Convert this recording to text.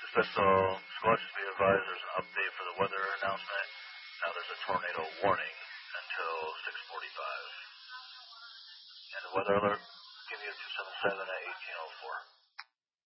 Special Squad, just be advised there's an update for the weather announcement. Now there's a tornado warning until 6:45. And the weather alert, give you 277